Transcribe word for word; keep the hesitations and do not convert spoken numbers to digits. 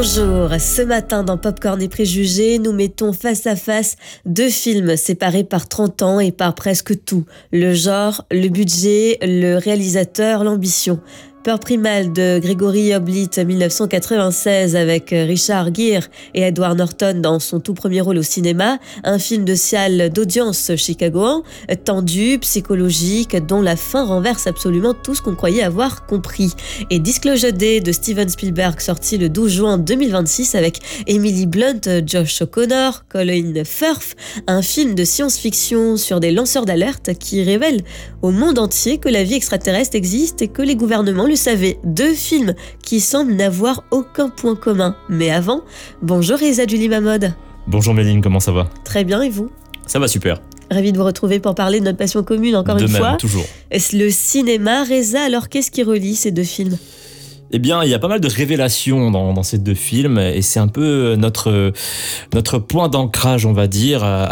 Bonjour, ce matin dans Popcorn et Préjugés, nous mettons face à face deux films séparés par trente ans et par presque tout. Le genre, le budget, le réalisateur, l'ambition. Peur primale de Gregory Hoblit, dix-neuf cent quatre-vingt-seize, avec Richard Gere et Edward Norton dans son tout premier rôle au cinéma. Un film de salle d'audience chicagoan, tendu, psychologique, dont la fin renverse absolument tout ce qu'on croyait avoir compris. Et Disclosure Day de Steven Spielberg, sorti le douze juin deux mille vingt-six avec Emily Blunt, Josh O'Connor, Colin Firth. Un film de science-fiction sur des lanceurs d'alerte qui révèle au monde entier que la vie extraterrestre existe et que les gouvernements le savaient. Deux films qui semblent n'avoir aucun point commun. Mais avant, bonjour Reza Julie Mahmoud. Bonjour Méline, comment ça va ? Très bien, et vous ? Ça va super. Ravi de vous retrouver pour parler de notre passion commune encore de une même, fois. toujours. Le cinéma. Reza, alors qu'est-ce qui relie ces deux films ? Eh bien, il y a pas mal de révélations dans, dans ces deux films et c'est un peu notre, notre point d'ancrage, on va dire,